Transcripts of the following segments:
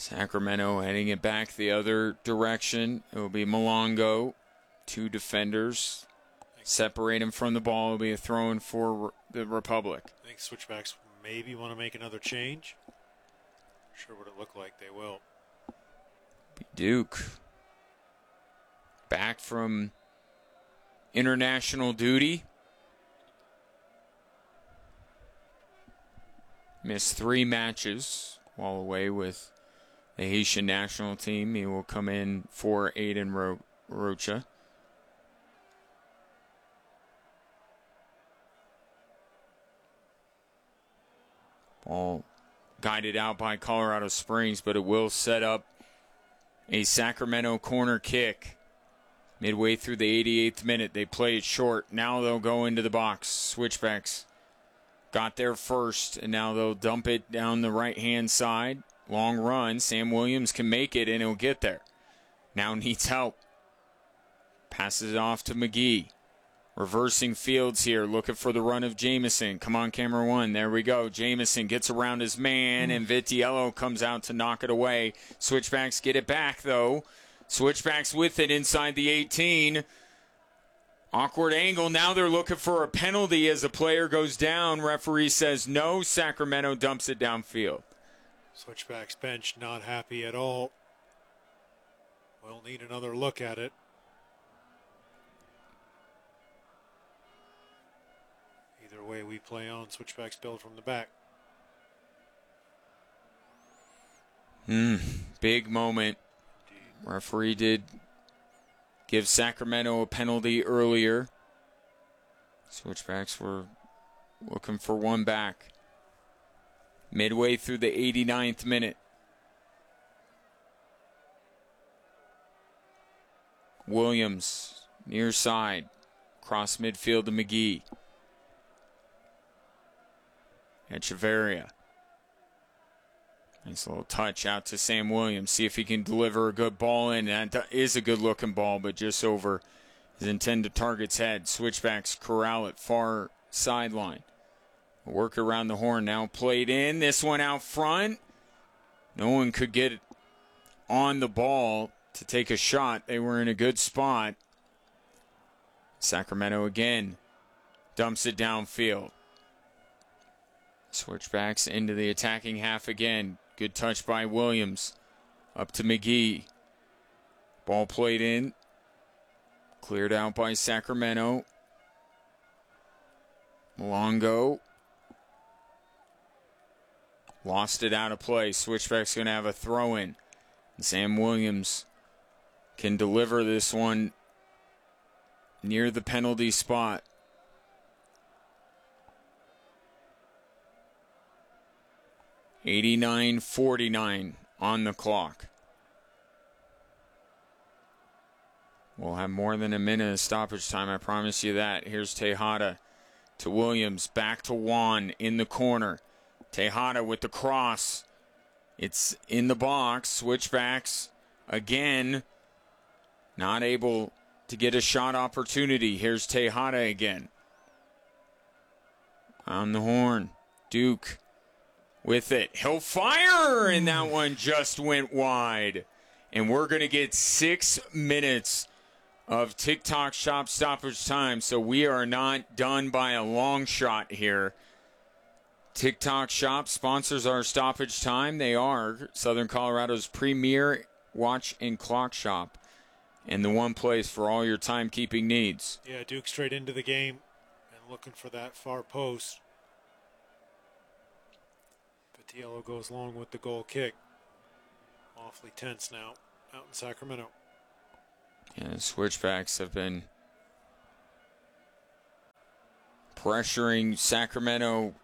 Sacramento heading it back the other direction. It will be Malongo. Two defenders. Separate him from the ball. It will be a throw-in for the Republic. I think switchbacks maybe want to make another change. Not sure what it looked like. They will. Duke. Back from international duty. Missed 3 matches while away with the Haitian national team. He will come in for Aiden Rocha. Ball guided out by Colorado Springs, but it will set up a Sacramento corner kick. Midway through the 88th minute, they play it short. Now they'll go into the box. Switchbacks got there first, and now they'll dump it down the right-hand side. Long run. Sam Williams can make it, and he'll get there. Now needs help. Passes it off to McGee. Reversing fields here, looking for the run of Jamison. Come on, camera one. There we go. Jamison gets around his man, and Vitiello comes out to knock it away. Switchbacks get it back, though. Switchbacks with it inside the 18. Awkward angle. Now they're looking for a penalty as a player goes down. Referee says no. Sacramento dumps it downfield. Switchbacks bench not happy at all. We'll need another look at it. Either way we play on, switchbacks build from the back. Big moment. Referee did give Sacramento a penalty earlier. Switchbacks were looking for one back. Midway through the 89th minute. Williams, near side. Cross midfield to McGee. Echeverria. Nice little touch out to Sam Williams. See if he can deliver a good ball in. That is a good-looking ball, but just over his intended target's head. Switchbacks corral it far sideline. Work around the horn now played in. This one out front. No one could get on the ball to take a shot. They were in a good spot. Sacramento again dumps it downfield. Switchbacks into the attacking half again. Good touch by Williams. Up to McGee. Ball played in. Cleared out by Sacramento. Malongo. Lost it out of play. Switchback's going to have a throw-in. Sam Williams can deliver this one near the penalty spot. $89-49 on the clock. We'll have more than a minute of stoppage time, I promise you that. Here's Tejada to Williams, back to Juan in the corner. Tejada with the cross. It's in the box. Switchbacks again. Not able to get a shot opportunity. Here's Tejada again. On the horn. Duke with it. He'll fire, and that one just went wide. And we're going to get 6 minutes of TikTok Shop stoppage time, so we are not done by a long shot here. TikTok Shop sponsors our stoppage time. They are Southern Colorado's premier watch and clock shop, and the one place for all your timekeeping needs. Yeah, Duke straight into the game and looking for that far post. Vitiello goes long with the goal kick. Awfully tense now out in Sacramento. Yeah, switchbacks have been pressuring Sacramento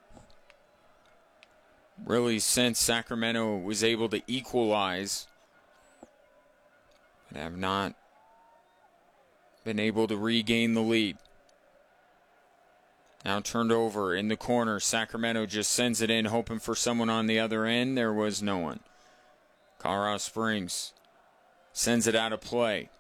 really since Sacramento was able to equalize, but have not been able to regain the lead. Now turned over in the corner. Sacramento just sends it in, hoping for someone on the other end. There was no one. Colorado Springs sends it out of play.